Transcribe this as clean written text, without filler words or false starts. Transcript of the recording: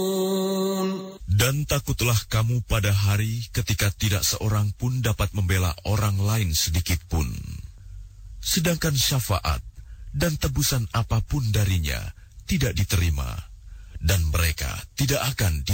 Dan takutlah kamu pada hari ketika tidak seorang pun dapat membela orang lain sedikit pun. Sedangkan syafaat dan tebusan apapun darinya tidak diterima, dan mereka tidak akan